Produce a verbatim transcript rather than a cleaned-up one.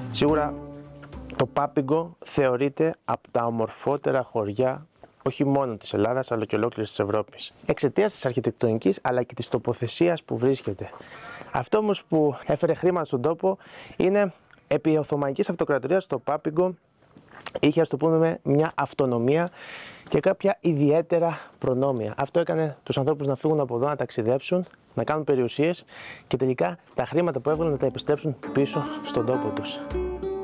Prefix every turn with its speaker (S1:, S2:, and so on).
S1: Σίγουρα το Πάπικο θεωρείται από τα ομορφότερα χωριά όχι μόνο της Ελλάδας αλλά και ολόκληρης της Ευρώπης. Εξαιτίας της αρχιτεκτονικής αλλά και της τοποθεσίας που βρίσκεται. Αυτό όμως που έφερε χρήματα στον τόπο είναι επί Οθωμανικής Αυτοκρατορίας το Πάπικο είχε, ας το πούμε, μια αυτονομία και κάποια ιδιαίτερα προνόμια. Αυτό έκανε τους ανθρώπους να φύγουν από εδώ, να ταξιδέψουν, να κάνουν περιουσίες και τελικά τα χρήματα που έβγαλαν να τα επιστρέψουν πίσω στον τόπο τους.